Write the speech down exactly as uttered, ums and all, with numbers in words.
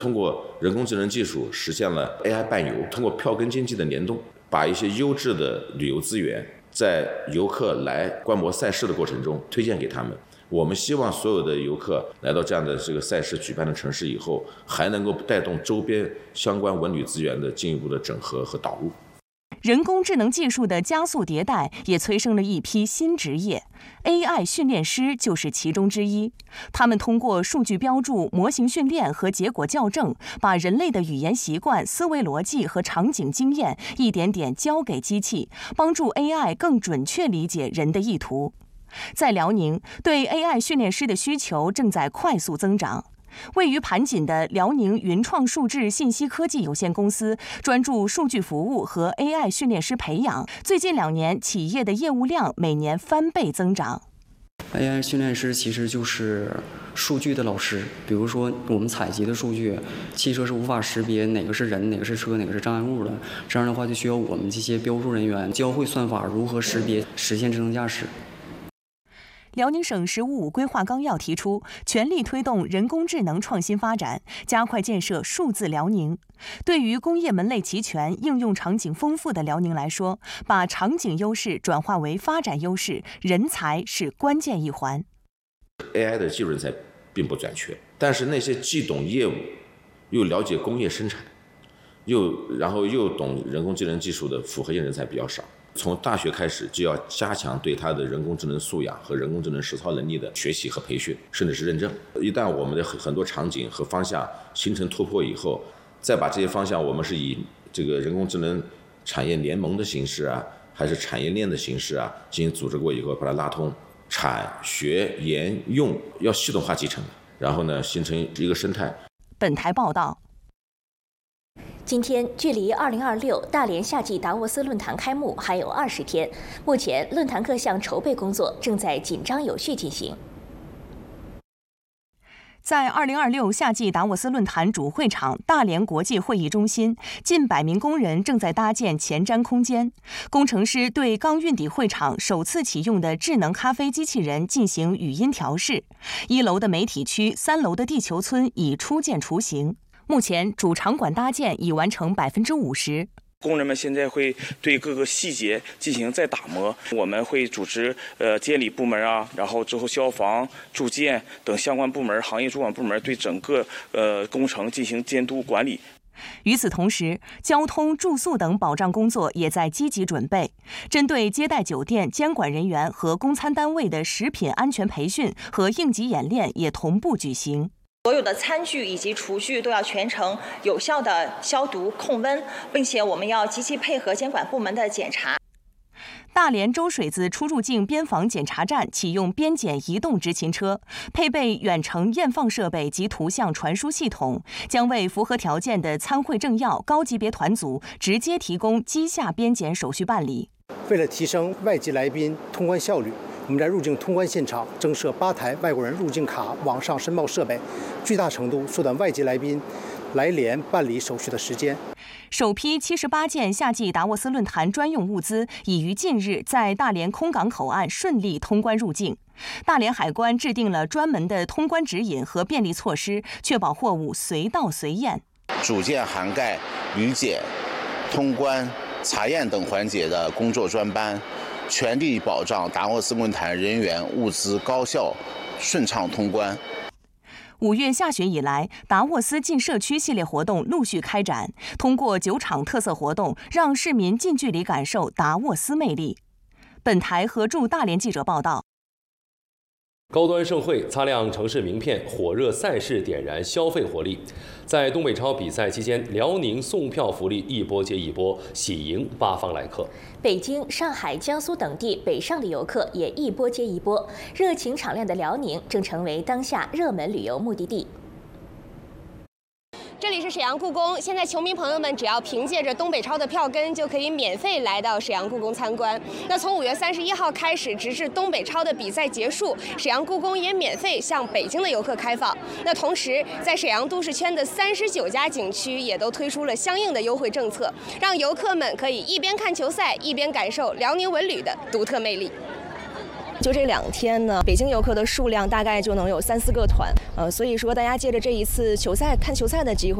通过人工智能技术实现了 A I 伴游，通过票根经济的联动，把一些优质的旅游资源在游客来观摩赛事的过程中推荐给他们。我们希望所有的游客来到这样的这个赛事举办的城市以后，还能够带动周边相关文旅资源的进一步的整合和导入。 人工智能技术的加速迭代也催生了一批新职业 ，A I 训练师就是其中之一。他们通过数据标注、模型训练和结果校正，把人类的语言习惯、思维逻辑和场景经验一点点交给机器，帮助 A I 更准确理解人的意图。在辽宁，对 A I 训练师的需求正在快速增长。位于盘锦的辽宁云创数智信息科技有限公司专注数据服务和 A I 训练师培养，最近两年企业的业务量每年翻倍增长。 A I 训练师其实就是数据的老师，比如说我们采集的数据，汽车是无法识别哪个是人、哪个是车、哪个是障碍物的，这样的话就需要我们这些标注人员教会算法如何识别，实现智能驾驶。 辽宁省“十五五”规划纲要提出，全力推动人工智能创新发展，加快建设数字辽宁。对于工业门类齐全、应用场景丰富的辽宁来说，把场景优势转化为发展优势，人才是关键一环。 A I 的技术人才并不短缺，但是那些既懂业务，又了解工业生产，又然后又懂人工智能技术的复合性人才比较少。从大学开始就要加强对他的人工智能素养和人工智能实操能力的学习和培训，甚至是认证。一旦我们的很多场景和方向形成突破以后，再把这些方向我们是以这个人工智能产业联盟的形式啊，还是产业链的形式啊进行组织过以后，把它拉通，产学研用要系统化集成，然后呢形成一个生态。 本台报道。 今天距离二零二六大连夏季达沃斯论坛开幕还有二十天，目前论坛各项筹备工作正在紧张有序进行。 在二零二六夏季达沃斯论坛主会场大连国际会议中心，近百名工人正在搭建前瞻空间。工程师对刚运抵会场首次启用的智能咖啡机器人进行语音调试。一楼的媒体区、三楼的地球村已初见雏形。目前主场馆搭建已完成百分之五十。 工人们现在会对各个细节进行再打磨，我们会组织呃监理部门啊，然后之后消防、住建等相关部门、行业主管部门对整个呃工程进行监督管理。 与此同时，交通、住宿等保障工作也在积极准备。针对接待酒店监管人员和供餐单位的食品安全培训和应急演练也同步举行。 所有的餐具以及厨具都要全程有效的消毒控温，并且我们要积极配合监管部门的检查。 大连周水子出入境边防检查站启用边检移动执勤车，配备远程验放设备及图像传输系统，将为符合条件的参会政要高级别团组直接提供机下边检手续办理。 为了提升外籍来宾通关效率，我们在入境通关现场增设八台外国人入境卡网上申报设备，巨大程度缩短外籍来宾来连办理手续的时间。 首批七十八件夏季达沃斯论坛专用物资已于近日在大连空港口岸顺利通关入境。大连海关制定了专门的通关指引和便利措施，确保货物随到随验。 组建涵盖旅检、通关、查验等环节的工作专班，全力保障达沃斯论坛人员物资高效顺畅通关。 五月下旬以来，达沃斯进社区系列活动陆续开展，通过九场特色活动，让市民近距离感受达沃斯魅力。本台合驻大连记者报道。 高端盛会擦亮城市名片，火热赛事点燃消费活力。在东北超比赛期间，辽宁送票福利一波接一波，喜迎八方来客。 北京、上海、江苏等地北上的游客也一波接一波，热情敞亮的辽宁正成为当下热门旅游目的地。 这里是沈阳故宫，现在球迷朋友们只要凭借着东北超的票根，就可以免费来到沈阳故宫参观。那从五月三十一号开始，直至东北超的比赛结束，沈阳故宫也免费向北京的游客开放。那同时，在沈阳都市圈的三十九家景区也都推出了相应的优惠政策，让游客们可以一边看球赛，一边感受辽宁文旅的独特魅力。 就这两天呢，北京游客的数量大概就能有三四个团，呃，所以说大家借着这一次球赛看球赛的机会。